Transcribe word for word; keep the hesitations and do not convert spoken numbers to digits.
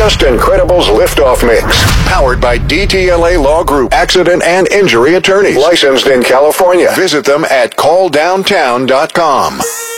Just Incredible's Liftoff Mix. Powered by D T L A Law Group, accident and injury attorneys. Licensed in California. Visit them at call downtown dot com.